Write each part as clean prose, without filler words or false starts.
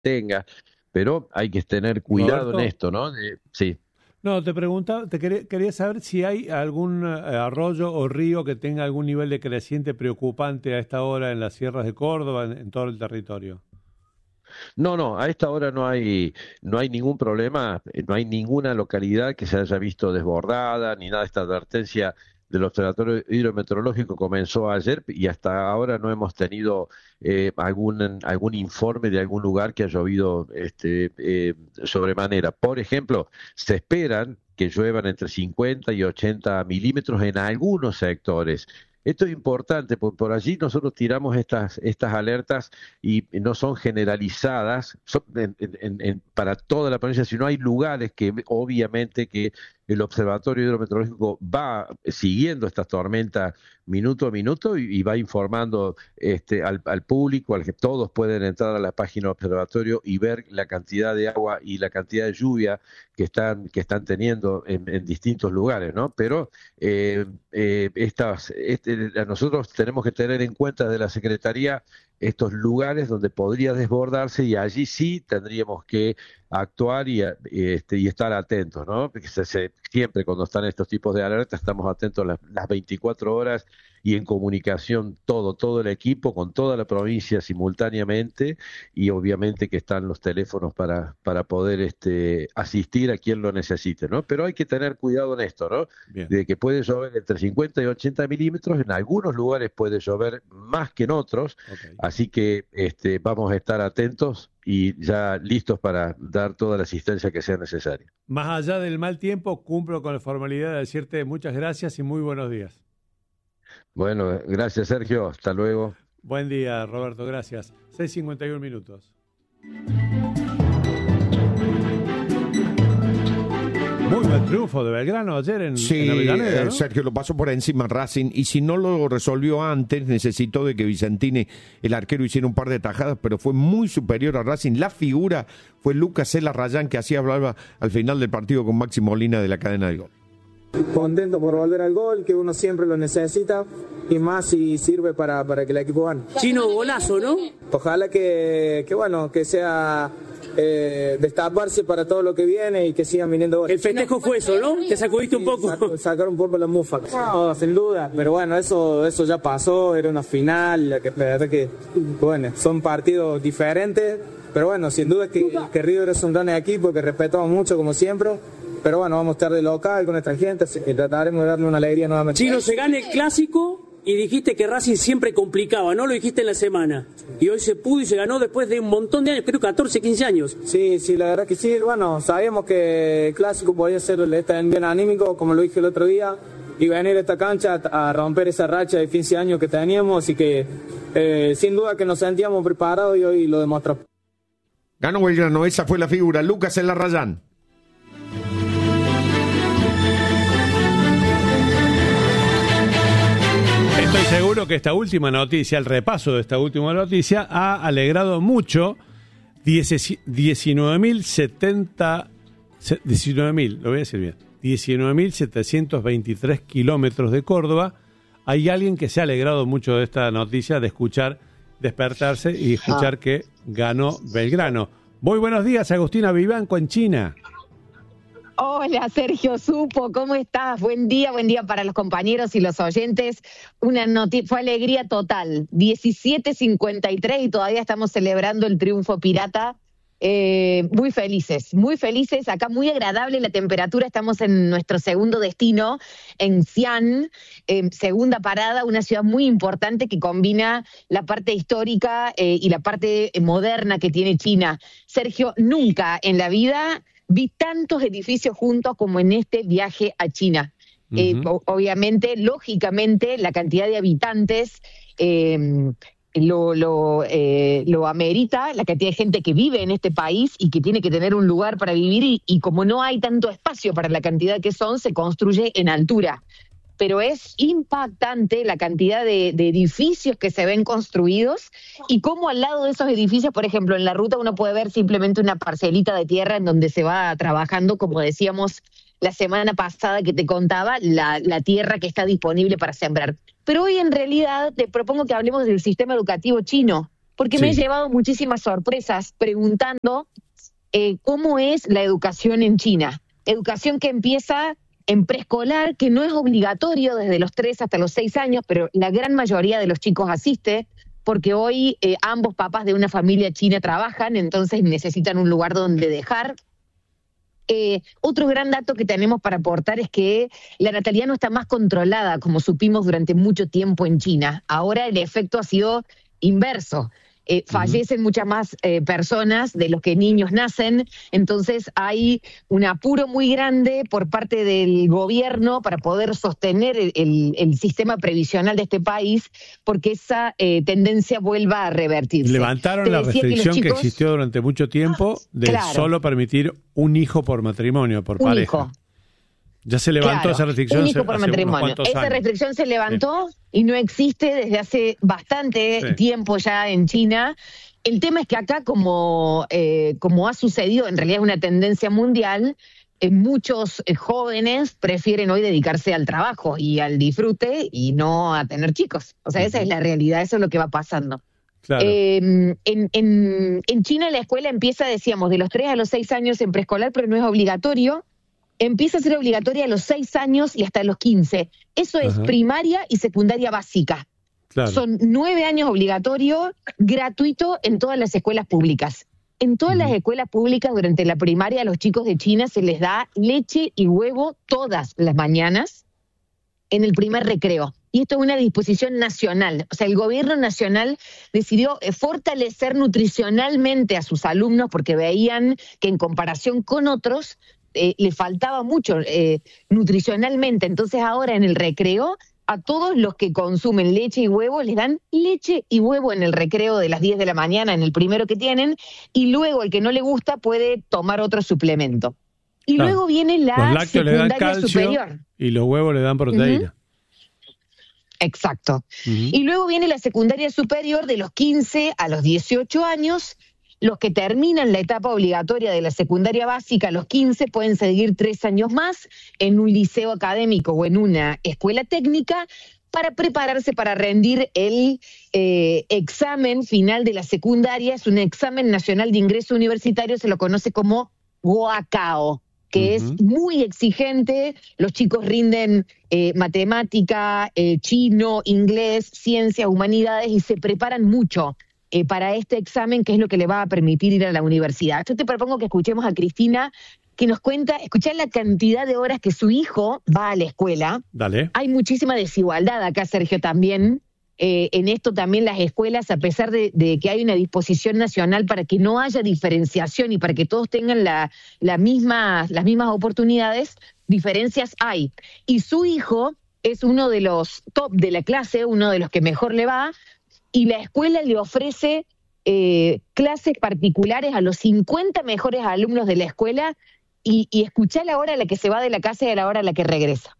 tenga, pero hay que tener cuidado en Roberto. esto, ¿no? Sí. No, te preguntaba, quería saber si hay algún arroyo o río que tenga algún nivel de creciente preocupante a esta hora en las sierras de Córdoba, en todo el territorio. No, no, a esta hora no hay ningún problema, no hay ninguna localidad que se haya visto desbordada, ni nada. Esta advertencia del Observatorio Hidrometeorológico comenzó ayer y hasta ahora no hemos tenido algún informe de algún lugar que ha llovido sobremanera. Por ejemplo, se esperan que lluevan entre 50 y 80 milímetros en algunos sectores. Esto es importante, porque por allí nosotros tiramos estas alertas y no son generalizadas para toda la provincia, sino hay lugares que obviamente que el Observatorio Hidrometeorológico va siguiendo estas tormentas minuto a minuto y va informando al público, al que todos pueden entrar a la página del observatorio y ver la cantidad de agua y la cantidad de lluvia que están teniendo en distintos lugares, ¿no? Pero nosotros tenemos que tener en cuenta de la Secretaría estos lugares donde podría desbordarse y allí sí tendríamos que actuar y estar atentos, ¿no? Porque siempre cuando están estos tipos de alertas estamos atentos las 24 horas y en comunicación todo el equipo con toda la provincia simultáneamente y obviamente que están los teléfonos para poder asistir a quien lo necesite, ¿no? Pero hay que tener cuidado en esto, ¿no? Bien, De que puede llover entre 50 y 80 milímetros, en algunos lugares puede llover más que en otros, ok. así que vamos a estar atentos y ya listos para dar toda la asistencia que sea necesaria. Más allá del mal tiempo, cumplo con la formalidad de decirte muchas gracias y muy buenos días. Bueno, gracias Sergio, hasta luego. Buen día, Roberto, gracias. 6:51 minutos. Muy buen triunfo de Belgrano ayer en Sí, Avellaneda, ¿no? Sergio, lo pasó por encima Racing y si no lo resolvió antes, necesitó de que Vicentini, el arquero, hiciera un par de tajadas, pero fue muy superior a Racing. La figura fue Lucas Elarrayán, que así hablaba al final del partido con Maxi Molina de la cadena del gol. Contento por volver al gol, que uno siempre lo necesita y más si sirve para que el equipo gane. Chino, golazo, ¿no? Ojalá que sea destaparse para todo lo que viene y que sigan viniendo goles. El festejo fue eso, ¿no? Te sacudiste un poco. Sacar un poco la mufa. No, sin duda, pero bueno, eso ya pasó, era una final, la verdad que bueno, son partidos diferentes, pero bueno, sin duda que River es un gran equipo que respetamos mucho como siempre. Pero bueno, vamos a estar de local con nuestra gente y trataremos de darle una alegría nuevamente. Chino, se gana el clásico y dijiste que Racing siempre complicaba, ¿no? Lo dijiste en la semana. Y hoy se pudo y se ganó después de un montón de años, creo 14, 15 años. Sí, la verdad que sí. Bueno, sabíamos que el clásico podía ser este bien anímico, como lo dije el otro día, y venir a esta cancha a romper esa racha de 15 años que teníamos y que sin duda que nos sentíamos preparados y hoy lo demostró. Ganó Belgrano, esa fue la figura, Lucas Elarrayán. Estoy seguro que esta última noticia, el repaso de esta última noticia, ha alegrado mucho 19.000, lo voy a decir bien, 19.723 kilómetros de Córdoba. Hay alguien que se ha alegrado mucho de esta noticia, de escuchar, despertarse y escuchar que ganó Belgrano. Muy buenos días, Agustina Vivanco en China. Hola, Sergio Supo, ¿cómo estás? Buen día para los compañeros y los oyentes. Fue alegría total, 17:53 y todavía estamos celebrando el triunfo pirata. Muy felices, acá muy agradable la temperatura, estamos en nuestro segundo destino, en Xi'an, segunda parada, una ciudad muy importante que combina la parte histórica y la parte moderna que tiene China. Sergio, nunca en la vida vi tantos edificios juntos como en este viaje a China. Obviamente, lógicamente, la cantidad de habitantes lo amerita, la cantidad de gente que vive en este país y que tiene que tener un lugar para vivir y como no hay tanto espacio para la cantidad que son, se construye en altura. Pero es impactante la cantidad de edificios que se ven construidos y cómo al lado de esos edificios, por ejemplo, en la ruta uno puede ver simplemente una parcelita de tierra en donde se va trabajando, como decíamos la semana pasada que te contaba, la tierra que está disponible para sembrar. Pero hoy en realidad te propongo que hablemos del sistema educativo chino, porque me he llevado muchísimas sorpresas preguntando cómo es la educación en China. Educación que empieza en preescolar, que no es obligatorio desde los 3 hasta los 6 años, pero la gran mayoría de los chicos asiste, porque hoy ambos papás de una familia china trabajan, entonces necesitan un lugar donde dejar. Otro gran dato que tenemos para aportar es que la natalidad no está más controlada, como supimos durante mucho tiempo en China. Ahora el efecto ha sido inverso. Fallecen muchas más personas de los que niños nacen, entonces hay un apuro muy grande por parte del gobierno para poder sostener el sistema previsional de este país, porque esa tendencia vuelva a revertirse. Levantaron la restricción que existió durante mucho tiempo de solo permitir un hijo por matrimonio, por pareja. Hijo. Ya se levantó esa restricción. Un hijo por matrimonio. Esa restricción se levantó y no existe desde hace bastante tiempo ya en China. El tema es que acá, como ha sucedido, en realidad es una tendencia mundial, muchos jóvenes prefieren hoy dedicarse al trabajo y al disfrute y no a tener chicos. O sea, esa es la realidad, eso es lo que va pasando. Claro. En China la escuela empieza, decíamos, de los 3 a los 6 años en preescolar, pero no es obligatorio. Empieza a ser obligatoria a los 6 años y hasta los 15. Eso es primaria y secundaria básica. Claro. Son 9 años obligatorio, gratuito en todas las escuelas públicas. En todas las escuelas públicas durante la primaria a los chicos de China se les da leche y huevo todas las mañanas en el primer recreo. Y esto es una disposición nacional. O sea, el gobierno nacional decidió fortalecer nutricionalmente a sus alumnos porque veían que en comparación con otros le faltaba mucho nutricionalmente. Entonces ahora en el recreo, a todos los que consumen leche y huevo les dan leche y huevo en el recreo de las 10 de la mañana, en el primero que tienen, y luego el que no le gusta puede tomar otro suplemento. Y luego viene la secundaria superior. Y los huevos le dan proteína. Exacto. Y luego viene la secundaria superior de los 15 a los 18 años. Los que terminan la etapa obligatoria de la secundaria básica a los 15 pueden seguir 3 años más en un liceo académico o en una escuela técnica para prepararse para rendir el examen final de la secundaria. Es un examen nacional de ingreso universitario, se lo conoce como Guacao, que es muy exigente. Los chicos rinden matemática, chino, inglés, ciencias, humanidades y se preparan mucho para este examen, que es lo que le va a permitir ir a la universidad. Yo te propongo que escuchemos a Cristina, que nos cuenta, escuchar la cantidad de horas que su hijo va a la escuela. Dale. Hay muchísima desigualdad acá, Sergio, también. En esto también las escuelas, a pesar de que hay una disposición nacional para que no haya diferenciación y para que todos tengan las mismas oportunidades, diferencias hay. Y su hijo es uno de los top de la clase, uno de los que mejor le va, y la escuela le ofrece clases particulares a los 50 mejores alumnos de la escuela y escuchá la hora a la que se va de la casa y a la hora a la que regresa.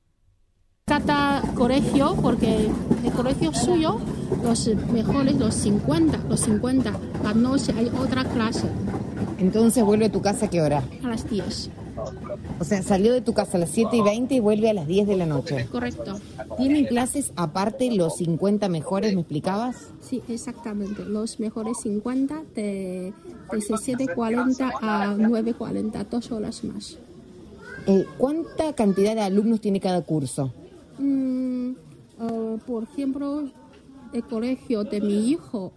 Cada colegio, porque el colegio suyo, los mejores, los 50. La noche hay otra clase. Entonces, ¿vuelve a tu casa a qué hora? A las 10. O sea, salió de tu casa a las 7:20 y vuelve a las 10 de la noche. Correcto. ¿Tienen clases aparte los 50 mejores, me explicabas? Sí, exactamente. Los mejores 50 de 7:40 a 9:40, 2 horas más. ¿Cuánta cantidad de alumnos tiene cada curso? Por ejemplo, el colegio de mi hijo,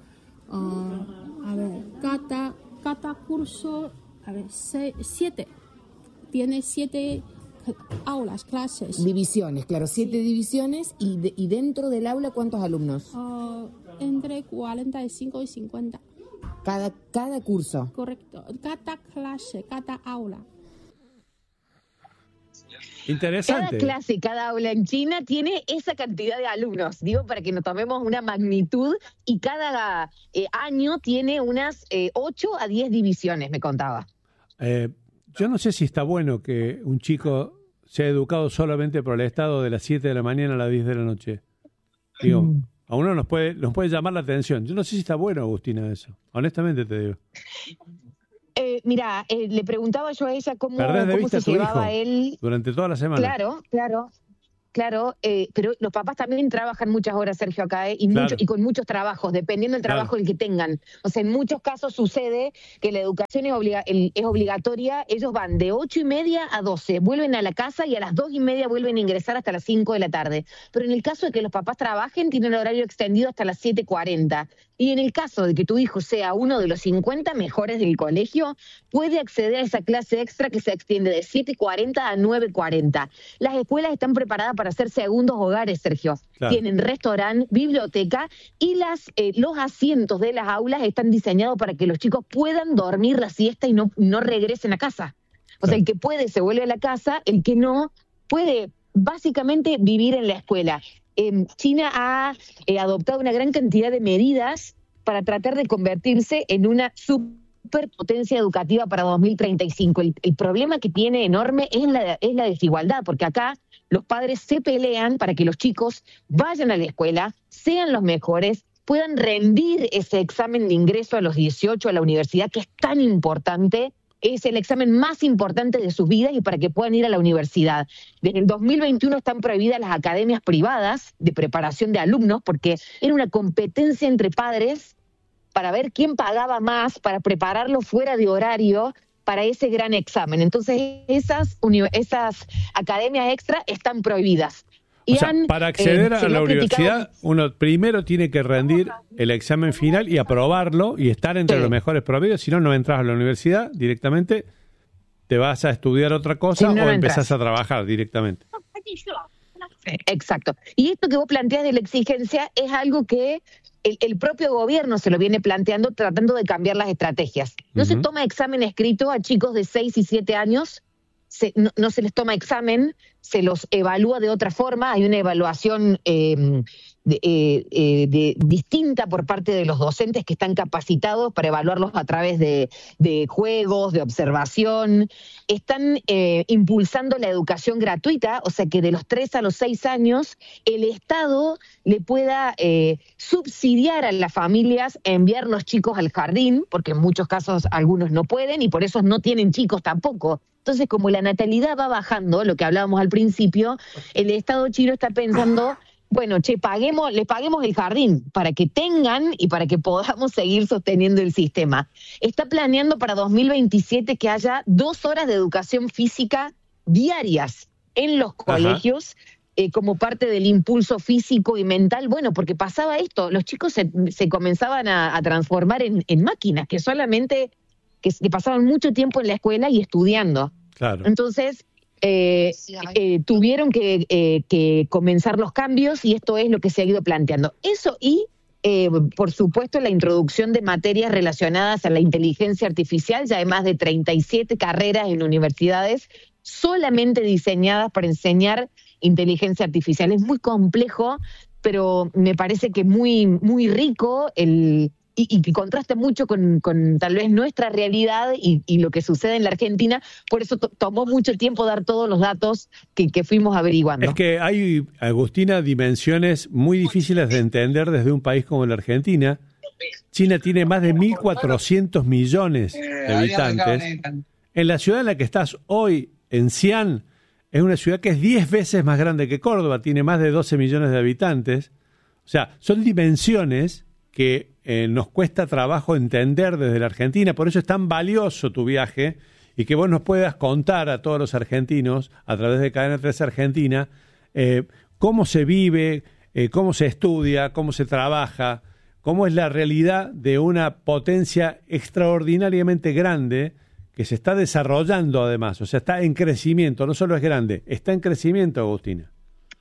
cada curso, 7. Tiene 7 aulas, clases. Divisiones, claro, 7 divisiones. ¿Y dentro del aula cuántos alumnos? Entre 45 y 50. Cada curso. Correcto. Cada clase, cada aula. Interesante. Cada clase y cada aula en China tiene esa cantidad de alumnos, digo, para que nos tomemos una magnitud, y cada año tiene unas 8 a 10 divisiones, me contaba. Yo no sé si está bueno que un chico sea educado solamente por el Estado de las 7 de la mañana a las 10 de la noche. Digo, a uno nos puede llamar la atención. Yo no sé si está bueno, Agustina, eso. Honestamente te digo. Mira, le preguntaba yo a ella cómo Perdés de se vista a tu llevaba hijo él durante toda la semana. Claro. claro, pero los papás también trabajan muchas horas, Sergio, acá, y, Claro. y con muchos trabajos, dependiendo del trabajo el que tengan. O sea, en muchos casos sucede que la educación es obligatoria, ellos van de 8:30 a 12, vuelven a la casa y a las 2:30 vuelven a ingresar hasta las 5 de la tarde. Pero en el caso de que los papás trabajen, tienen el horario extendido hasta las 7:40. Y en el caso de que tu hijo sea uno de los 50 mejores del colegio, puede acceder a esa clase extra que se extiende de 7:40 a 9:40. Las escuelas están preparadas para ser segundos hogares, Sergio. Claro. Tienen restaurante, biblioteca y los asientos de las aulas están diseñados para que los chicos puedan dormir la siesta y no regresen a casa. O sea, el que puede se vuelve a la casa, el que no puede básicamente vivir en la escuela. China ha adoptado una gran cantidad de medidas para tratar de convertirse en una superpotencia educativa para 2035. El problema que tiene enorme es la desigualdad, porque acá los padres se pelean para que los chicos vayan a la escuela, sean los mejores, puedan rendir ese examen de ingreso a los 18 a la universidad, que es tan importante. Es el examen más importante de sus vidas y para que puedan ir a la universidad. Desde el 2021 están prohibidas las academias privadas de preparación de alumnos porque era una competencia entre padres para ver quién pagaba más para prepararlo fuera de horario para ese gran examen. Entonces esas academias extra están prohibidas. O sea, para acceder a la universidad, uno primero tiene que rendir el examen final y aprobarlo y estar entre los mejores promedios. Si no, no entras a la universidad directamente, te vas a estudiar otra cosa o empezás a trabajar directamente. Exacto. Y esto que vos planteás de la exigencia es algo que el propio gobierno se lo viene planteando, tratando de cambiar las estrategias. No se toma examen escrito a chicos de 6 y 7 años, no se les toma examen, se los evalúa de otra forma, hay una evaluación distinta por parte de los docentes que están capacitados para evaluarlos a través de juegos, de observación. Están impulsando la educación gratuita, o sea que de los 3 a los 6 años el Estado le pueda subsidiar a las familias enviar los chicos al jardín, porque en muchos casos algunos no pueden y por eso no tienen chicos tampoco. Entonces, como la natalidad va bajando, lo que hablábamos al principio, el Estado chino está pensando, bueno, les paguemos el jardín para que tengan y para que podamos seguir sosteniendo el sistema. Está planeando para 2027 que haya 2 horas de educación física diarias en los colegios, como parte del impulso físico y mental. Bueno, porque pasaba esto, los chicos se comenzaban a transformar en máquinas, que solamente que pasaban mucho tiempo en la escuela y estudiando. Claro. Entonces, tuvieron que comenzar los cambios y esto es lo que se ha ido planteando. Eso y, por supuesto, la introducción de materias relacionadas a la inteligencia artificial. Ya hay más de 37 carreras en universidades solamente diseñadas para enseñar inteligencia artificial. Es muy complejo, pero me parece que muy, muy rico y que contrasta mucho con tal vez nuestra realidad y lo que sucede en la Argentina. Por eso tomó mucho tiempo dar todos los datos que fuimos averiguando. Es que hay, Agustina, dimensiones muy difíciles de entender desde un país como la Argentina. China tiene más de 1.400 millones de habitantes. En la ciudad en la que estás hoy, en Xi'an, es una ciudad que es 10 veces más grande que Córdoba, tiene más de 12 millones de habitantes. O sea, son dimensiones que nos cuesta trabajo entender desde la Argentina. Por eso es tan valioso tu viaje y que vos nos puedas contar a todos los argentinos, a través de Cadena 13 Argentina, cómo se vive, cómo se estudia, cómo se trabaja, cómo es la realidad de una potencia extraordinariamente grande que se está desarrollando además. O sea, está en crecimiento, no solo es grande, está en crecimiento, Agustina.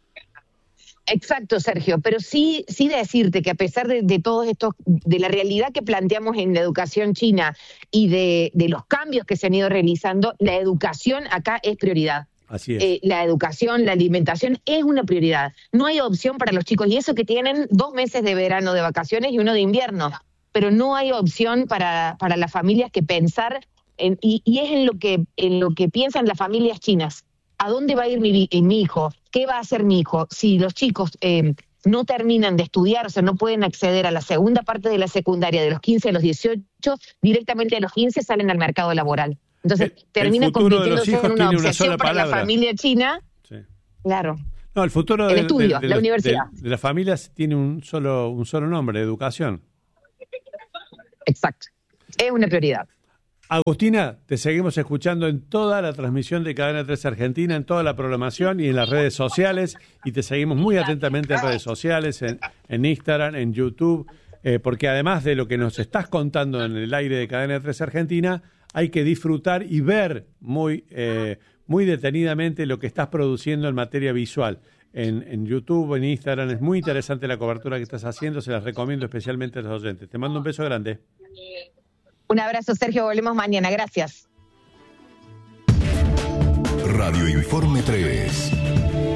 Exacto, Sergio, pero sí decirte que a pesar de todos estos, de la realidad que planteamos en la educación china y de los cambios que se han ido realizando, la educación acá es prioridad. Así es. La educación, la alimentación es una prioridad. No hay opción para los chicos, y eso que tienen 2 meses de verano de vacaciones y 1 de invierno, pero no hay opción para las familias que pensar, y es en lo que piensan las familias chinas. ¿A dónde va a ir mi hijo? ¿Qué va a hacer mi hijo? Si los chicos no terminan de estudiar, o sea, no pueden acceder a la segunda parte de la secundaria de los 15 a los 18, directamente a los 15 salen al mercado laboral. Entonces termina convirtiéndose en una obsesión para la familia china. Sí. Claro. No, el futuro el estudio, la universidad. De las familias tiene un solo nombre, educación. Exacto. Es una prioridad. Agustina, te seguimos escuchando en toda la transmisión de Cadena 13 Argentina, en toda la programación y en las redes sociales, y te seguimos muy atentamente en redes sociales, en Instagram, en YouTube, porque además de lo que nos estás contando en el aire de Cadena 13 Argentina, hay que disfrutar y ver muy detenidamente lo que estás produciendo en materia visual. En YouTube, en Instagram, es muy interesante la cobertura que estás haciendo, se las recomiendo especialmente a los oyentes. Te mando un beso grande. Un abrazo, Sergio, volvemos mañana, gracias. Radio Informe 3.